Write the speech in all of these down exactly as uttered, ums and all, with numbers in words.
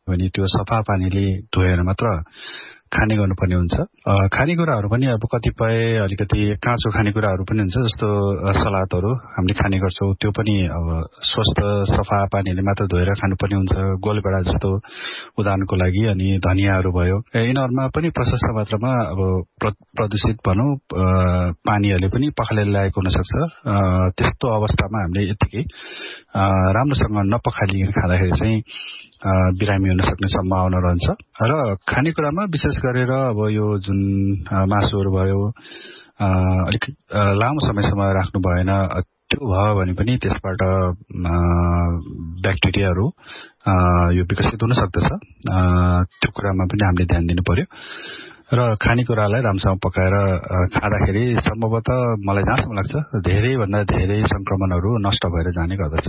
भने त्यो सफा पानीले धोएर मात्र खाने गर्नुपर्ने हुन्छ। खानेकुराहरू पनि अब कतिपय अलिकति काँचो खानेकुराहरू पनि हुन्छ, जस्तो सलादहरू हामीले खाने गर्छौँ, त्यो पनि अब स्वस्थ सफा पानीले मात्र धोएर खानुपर्ने हुन्छ। गोलभेडा जस्तो उदाहरणको लागि, अनि धनियाहरू भयो, यिनीहरूमा पनि प्रशस्त मात्रामा अब प्रदूषित भनौँ पानीहरूले पनि पखालेर ल्याएको हुनसक्छ। त्यस्तो अवस्थामा हामीले यतिकै राम्रोसँग नपखालिकन खाँदाखेरि चाहिँ बिरामी हुन सक्ने सम्भावना रहन्छ। र खानेकुरामा विशेष गरेर अब यो जुन मासुहरू भयो अलिक लामो समयसम्म राख्नु भएन, त्यो भयो भने पनि त्यसबाट ब्याक्टेरियाहरू यो विकसित हुन सक्दछ। त्यो कुरामा पनि हामीले ध्यान दिनु पर्यो र खानेकुरालाई राम्रोसँग पकाएर खाँदाखेरि सम्भवतः मलाई जहाँसम्म लाग्छ धेरैभन्दा धेरै संक्रमणहरू नष्ट भएर जाने गर्दछ।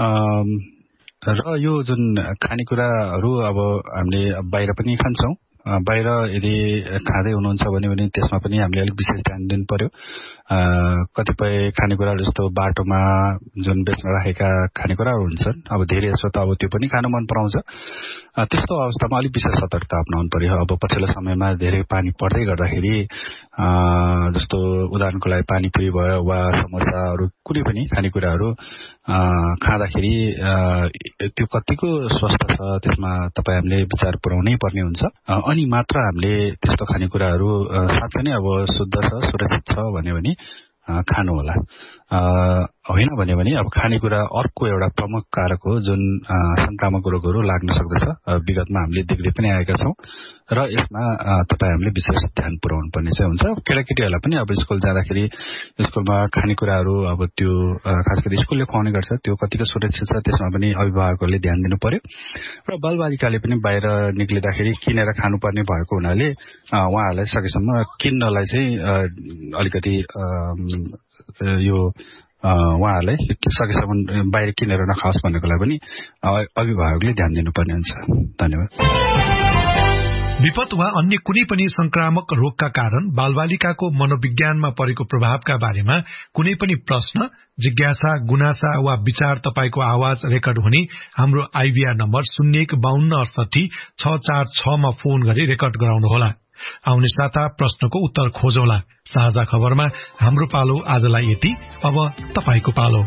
र यो जुन खानेकुराहरू अब हामीले बाहिर पनि खान्छौँ, बाहिर यदि खाँदै हुनुहुन्छ भने पनि त्यसमा पनि हामीले अलिक विशेष ध्यान दिनु पर्यो। कतिपय खानेकुराहरू जस्तो बाटोमा जुन बेच्न राखेका खानेकुराहरू हुन्छन्, अब धेरै जसो त अब त्यो पनि खान मन पराउँछ। त्यस्तो अवस्थामा अलिक विशेष सतर्कता अप्नाउनु पर्यो। अब पछिल्लो समयमा धेरै पानी पर्दै गर्दाखेरि जस्तो उदाहरणको लागि पानीपुरी भयो वा समोसाहरू कुनै पनि खानेकुराहरू खाँदाखेरि त्यो कतिको स्वस्थ छ त्यसमा तपाईँ हामीले विचार पुर्याउनै पर्ने हुन्छ। अनि मात्र हामीले त्यस्तो खानेकुराहरू साँच्चै नै अब शुद्ध छ, सुरक्षित छ भन्यो भने खानु होला। होइन भन्यो भने अब खानेकुरा अर्को एउटा प्रमुख कारक हो जुन संक्रामक रोगहरू लाग्न सक्दछ। विगतमा हामीले देख्दै पनि आएका छौँ र यसमा तपाईँ हामीले विशेष ध्यान पुर्याउनु पर्ने चाहिँ हुन्छ। केटाकेटीहरूलाई पनि अब स्कुल जाँदाखेरि स्कुलमा खानेकुराहरू अब त्यो खास गरी स्कुलले खुवाउने गर्छ, त्यो कतिको सुरक्षित छ त्यसमा पनि अभिभावकहरूले ध्यान दिनु पर्यो। र बालबालिकाले पनि बाहिर निक्लिँदाखेरि किनेर खानुपर्ने भएको हुनाले उहाँहरूलाई सकेसम्म किन्नलाई चाहिँ अलिकति यो उहाँहरूलाई सकेसम्म बाहिर किनेर नखाओस् भन्नको लागि पनि अभिभावकले ध्यान दिनुपर्ने हुन्छ। धन्यवाद। विपद वा अन्य कुनै पनि संक्रामक रोगका कारण बालबालिकाको मनोविज्ञानमा परेको प्रभावका बारेमा कुनै पनि प्रश्न, जिज्ञासा, गुनासा वा विचार तपाईको आवाज रेकर्ड हुने हाम्रो आइभीआर नम्बर शून्य एक बाहन्न अडसठी छ चार छमा फोन गरी रेकर्ड गराउनुहोला। आउने साता प्रश्नको उत्तर खोजौला। साझा खबरमा हाम्रो पालो आजलाई यति। अब तपाईको पालो।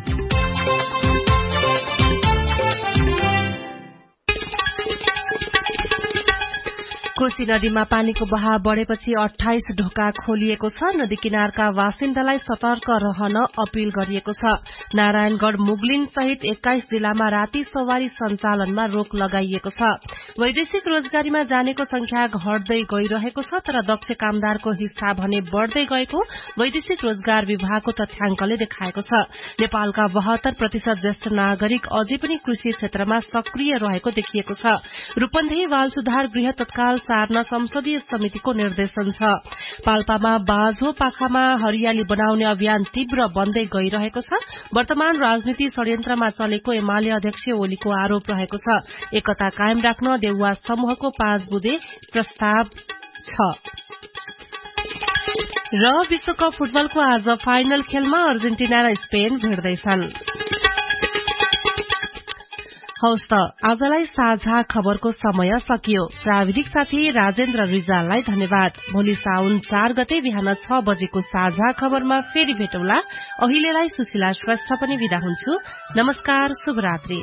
कोशी नदीमा पानीको बहाव बढ़ेपछि अठाइस ढोका खोलिएको छ। नदी किनारका बासिन्दालाई सतर्क रहन अपील गरिएको छ। नारायणगढ़ मुगलिन सहित एक्काइस जिल्लामा राति सवारी सञ्चालनमा रोक लगाइएको छ। वैदेशिक रोजगारीमा जानेको संख्या घट्दै गइरहेको छ, तर दक्ष कामदारको हिस्सा भने बढ़दै गएको वैदेशिक रोजगार विभागको तथ्याङ्कले देखाएको छ। नेपालका बहत्तर प्रतिशत ज्येष्ठ नागरिक अझै पनि कृषि क्षेत्रमा सक्रिय रहेको देखिएको छ। रूपन्देही बाल सुधार गृह तत्काल सार्न संसदीय समितिको निर्देशन छ। पाल्पामा बाझो पाखामा हरियाली बनाउने अभियान तीव्र बन्दै गइरहेको छ। वर्तमान राजनीति षड्यन्त्रमा चलेको एमाले अध्यक्ष ओलीको आरोप रहेको छ। एकता कायम राख्न देउवा समूहको पाँच बुँदे प्रस्ताव छ। र विश्वकप फुटबलको आज फाइनल खेलमा अर्जेन्टिना र स्पेन भिड्दैछन्। हौस् त आजलाई साझा खबरको समय सकियो। प्राविधिक साथी राजेन्द्र रिजाललाई धन्यवाद। भोलि साउन चार गते बिहान छ बजेको साझा खबरमा फेरि भेटौला। अहिलेलाई सुशीला श्रेष्ठ पनि विदा हुन्छु। नमस्कार, शुभरात्रि।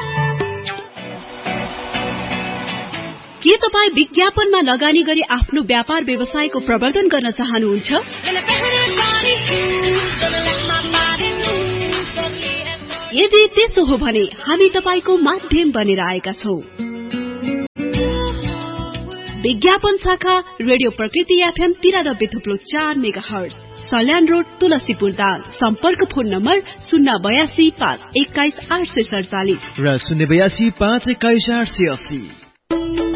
के तपाईँ विज्ञापनमा लगानी गरी आफ्नो व्यापार व्यवसायको प्रवर्धन गर्न चाहनुहुन्छ? यदि त्यसो हो भने हामी तपाईको माध्यम बनेर आएका छौं। विज्ञापन शाखा रेडियो प्रकृति एफएम तिरानब्बे थुप्लो चार mega hertz, Salyan road, Tulsipur Dang. सम्पर्क फोन नम्बर शून्य बयासी पाँच एक्काइस आठ सय सडचालिस र शून्य बयासी पाँच एक्काइस आठ सय अस्सी।